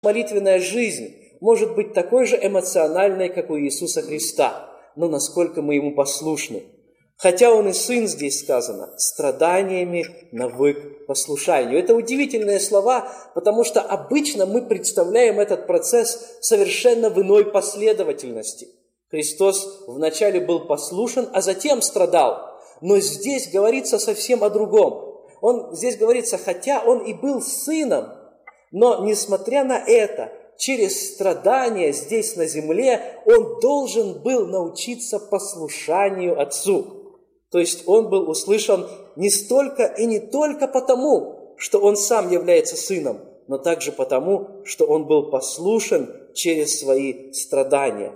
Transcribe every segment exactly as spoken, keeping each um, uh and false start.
молитвенная жизнь может быть такой же эмоциональной, как у Иисуса Христа, но насколько мы Ему послушны. Хотя Он и Сын, здесь сказано, страданиями навык послушанию. Это удивительные слова, потому что обычно мы представляем этот процесс совершенно в иной последовательности. Христос вначале был послушен, а затем страдал. Но здесь говорится совсем о другом. Он, здесь говорится, хотя Он и был Сыном, но, несмотря на это, через страдания здесь на земле Он должен был научиться послушанию Отцу. То есть Он был услышан не столько и не только потому, что Он сам является Сыном, но также потому, что Он был послушен через свои страдания.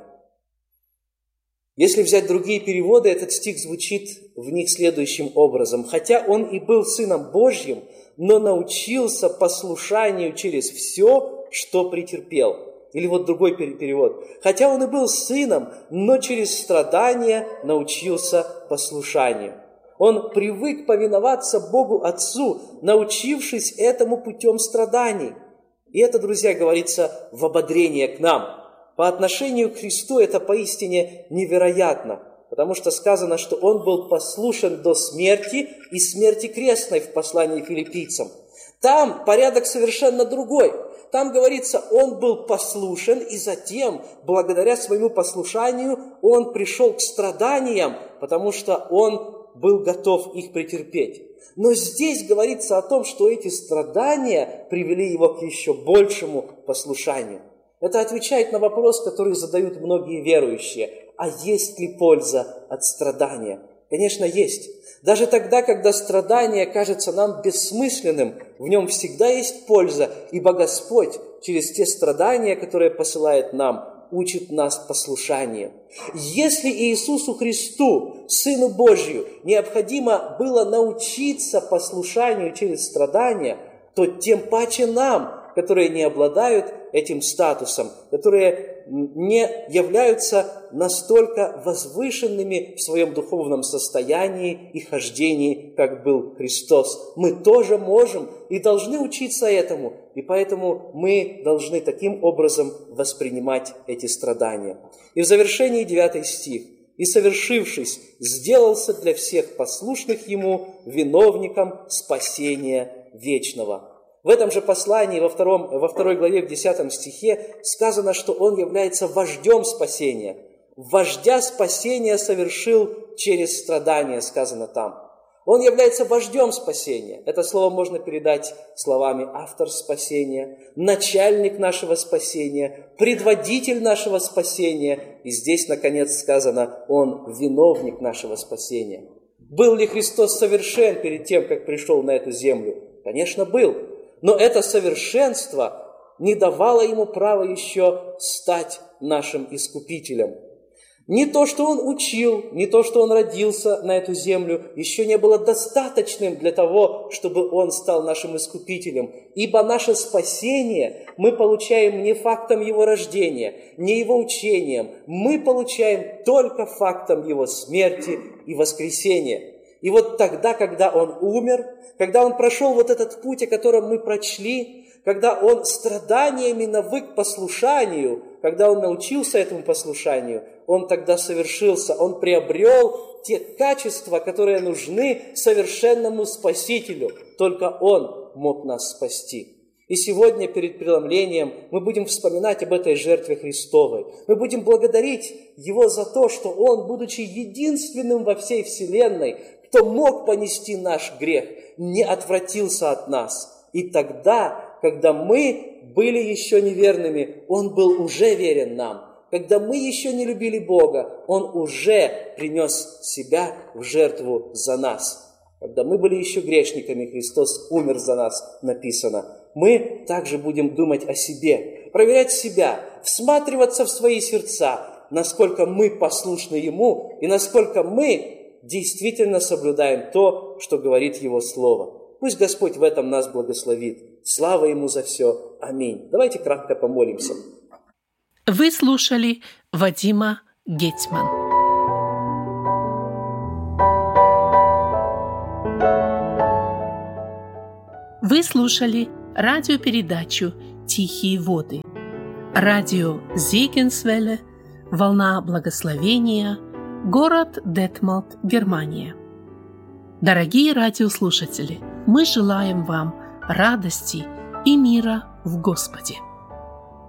Если взять другие переводы, этот стих звучит в них следующим образом. «Хотя Он и был Сыном Божьим, но научился послушанию через все, что претерпел». Или вот другой перевод. «Хотя Он и был Сыном, но через страдания научился послушанию». Он привык повиноваться Богу Отцу, научившись этому путем страданий. И это, друзья, говорится в ободрение к нам. По отношению к Христу это поистине невероятно, потому что сказано, что Он был послушен до смерти и смерти крестной в послании филиппийцам. Там порядок совершенно другой. Там говорится, Он был послушен, и затем, благодаря своему послушанию, Он пришел к страданиям, потому что Он был готов их претерпеть. Но здесь говорится о том, что эти страдания привели Его к еще большему послушанию. Это отвечает на вопрос, который задают многие верующие. А есть ли польза от страдания? Конечно, есть. Даже тогда, когда страдание кажется нам бессмысленным, в нем всегда есть польза, ибо Господь через те страдания, которые посылает нам, учит нас послушанию. Если Иисусу Христу, Сыну Божию, необходимо было научиться послушанию через страдания, то тем паче нам, которые не обладают этим статусом, которые не являются настолько возвышенными в своем духовном состоянии и хождении, как был Христос. Мы тоже можем и должны учиться этому, и поэтому мы должны таким образом воспринимать эти страдания. И в завершении девятый стих. «И, совершившись, сделался для всех послушных Ему виновником спасения вечного». В этом же послании, во, втором, во второй главе, в десятом стихе, сказано, что Он является вождем спасения. Вождя спасения совершил через страдания, сказано там. Он является вождем спасения. Это слово можно передать словами автор спасения, начальник нашего спасения, предводитель нашего спасения. И здесь, наконец, сказано, Он виновник нашего спасения. Был ли Христос совершен перед тем, как пришел на эту землю? Конечно, был. Но это совершенство не давало Ему права еще стать нашим Искупителем. Не то, что Он учил, не то, что Он родился на эту землю, еще не было достаточным для того, чтобы Он стал нашим Искупителем. Ибо наше спасение мы получаем не фактом Его рождения, не Его учением. Мы получаем только фактом Его смерти и воскресения. И вот тогда, когда Он умер, когда Он прошел вот этот путь, о котором мы прочли, когда Он страданиями навык послушанию, когда Он научился этому послушанию, Он тогда совершился, Он приобрел те качества, которые нужны совершенному Спасителю. Только Он мог нас спасти. И сегодня перед преломлением мы будем вспоминать об этой жертве Христовой. Мы будем благодарить Его за то, что Он, будучи единственным во всей вселенной, кто мог понести наш грех, не отвратился от нас. И тогда, когда мы были еще неверными, Он был уже верен нам. Когда мы еще не любили Бога, Он уже принес Себя в жертву за нас. Когда мы были еще грешниками, Христос умер за нас, написано. Мы также будем думать о себе, проверять себя, всматриваться в свои сердца, насколько мы послушны Ему и насколько мы действительно соблюдаем то, что говорит Его Слово. Пусть Господь в этом нас благословит. Слава Ему за все. Аминь. Давайте кратко помолимся. Вы слушали Вадима Гетьман. Вы слушали радиопередачу тихие воды. Радио Зегенсвелле, волна благословения, город Детмолд, Германия. Дорогие радиослушатели, мы желаем вам радости и мира в Господе.